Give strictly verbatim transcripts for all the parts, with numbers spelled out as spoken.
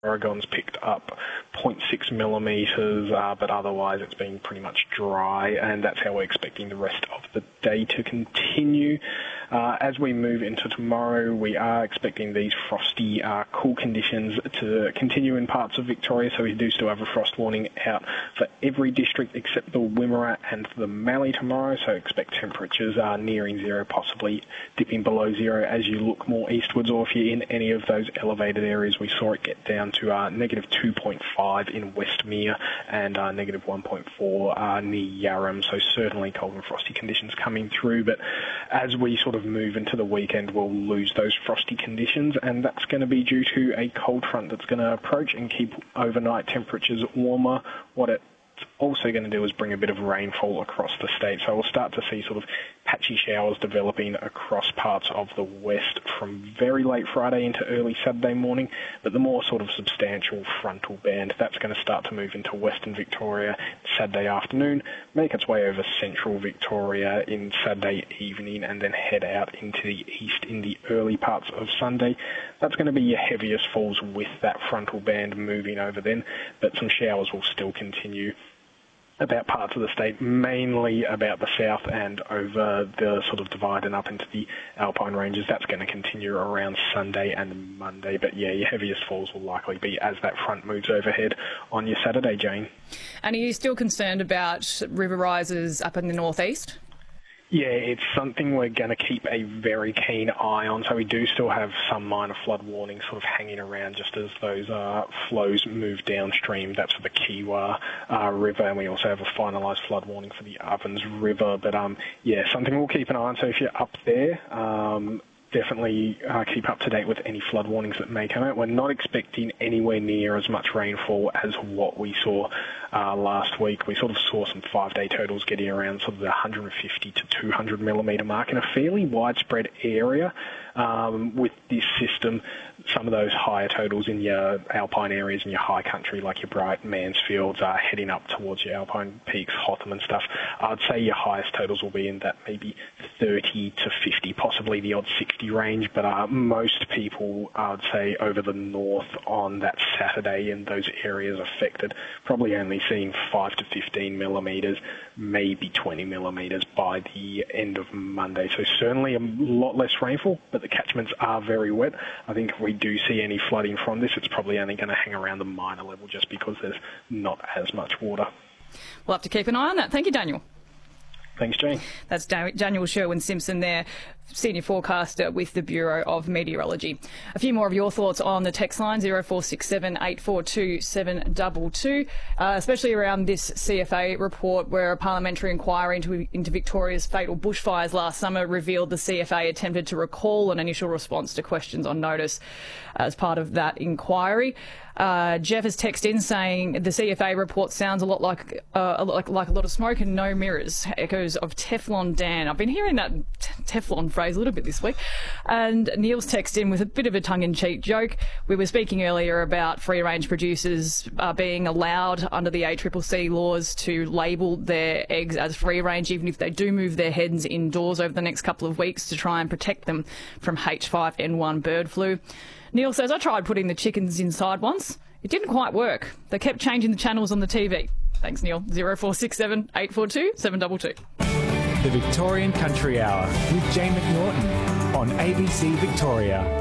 Oregon's picked up zero point six millimetres, uh, but otherwise it's been pretty much dry, and that's how we're expecting the rest of the day to continue. Uh, as we move into tomorrow, we are expecting these frosty, uh, cool conditions to continue in parts of Victoria, so we do still have a frost warning out for every district except the Wimmera and the Mallee tomorrow, so expect temperatures uh, nearing zero, possibly dipping below zero as you look more eastwards, or if you're in any of those elevated areas. We saw it get down to uh, negative two point five in Westmere and uh, negative one point four uh, near Yarram, so certainly cold and frosty conditions coming through. But as we sort of move into the weekend, we'll lose those frosty conditions, and that's going to be due to a cold front that's going to approach and keep overnight temperatures warmer. What it's also going to do is bring a bit of rainfall across the state, so we'll start to see sort of patchy showers developing across parts of the west from very late Friday into early Saturday morning, but the more sort of substantial frontal band, that's going to start to move into western Victoria Saturday afternoon, make its way over central Victoria in Saturday evening, and then head out into the east in the early parts of Sunday. That's going to be your heaviest falls with that frontal band moving over then, but some showers will still continue about parts of the state, mainly about the south and over the sort of divide and up into the Alpine ranges. That's going to continue around Sunday and Monday. But yeah, your heaviest falls will likely be as that front moves overhead on your Saturday, Jane. And are you still concerned about river rises up in the northeast? Yeah, it's something we're going to keep a very keen eye on. So we do still have some minor flood warnings sort of hanging around just as those uh, flows move downstream. That's for the Kiewa uh, River, and we also have a finalised flood warning for the Ovens River. But um, yeah, something we'll keep an eye on. So if you're up there, um, definitely uh, keep up to date with any flood warnings that may come out. We're not expecting anywhere near as much rainfall as what we saw uh, last week. We sort of saw some five-day totals getting around sort of the one hundred fifty to two hundred millimetre mark in a fairly widespread area. Um, with this system, some of those higher totals in your alpine areas and your high country, like your Bright, Mansfields, are heading up towards your alpine peaks, Hotham and stuff. I'd say your highest totals will be in that maybe thirty to fifty, possibly the odd sixty range, but uh, most people, I'd say, over the north on that Saturday in those areas affected, probably only seeing five to fifteen millimetres, maybe twenty millimetres by the end of Monday. So certainly a lot less rainfall, but the catchments are very wet. I think if we do see any flooding from this, it's probably only going to hang around the minor level just because there's not as much water. We'll have to keep an eye on that. Thank you, Daniel. Thanks, Jane. That's Daniel Sherwin-Simpson there, senior forecaster with the Bureau of Meteorology. A few more of your thoughts on the text line, zero four six seven, eight four two, seven two two, uh, especially around this C F A report where a parliamentary inquiry into, into Victoria's fatal bushfires last summer revealed the C F A attempted to recall an initial response to questions on notice as part of that inquiry. Uh, Jeff has texted in saying the C F A report sounds a lot like, uh, a lot like, like a lot of smoke and no mirrors. Echoes of Teflon Dan. I've been hearing that t- Teflon phrase a little bit this week. And Neil's texted in with a bit of a tongue-in-cheek joke. We were speaking earlier about free-range producers uh, being allowed under the A C C C laws to label their eggs as free-range, even if they do move their hens indoors over the next couple of weeks to try and protect them from H five N one bird flu. Neil says, I tried putting the chickens inside once. It didn't quite work. They kept changing the channels on the T V. Thanks, Neil. zero four six seven, eight four two, seven two two. The Victorian Country Hour with Jane McNaughton on A B C Victoria.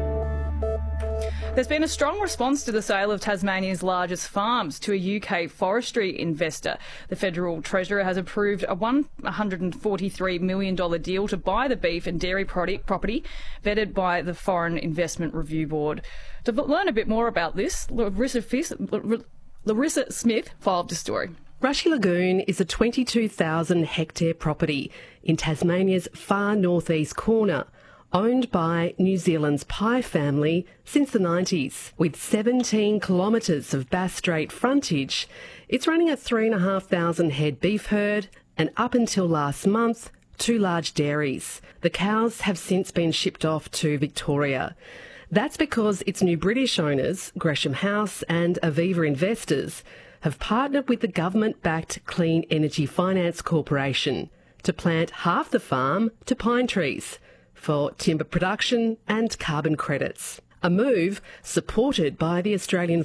There's been a strong response to the sale of Tasmania's largest farms to a U K forestry investor. The Federal Treasurer has approved a one hundred forty-three million dollars deal to buy the beef and dairy property vetted by the Foreign Investment Review Board. To learn a bit more about this, Larissa, Fis- Larissa Smith filed the story. Rushy Lagoon is a twenty-two thousand hectare property in Tasmania's far northeast corner, owned by New Zealand's Pye family since the nineties. With seventeen kilometres of Bass Strait frontage, it's running a three thousand five hundred head beef herd and, up until last month, two large dairies. The cows have since been shipped off to Victoria. That's because its new British owners, Gresham House and Aviva Investors, have partnered with the government-backed Clean Energy Finance Corporation to plant half the farm to pine trees for timber production and carbon credits. a move supported by the Australian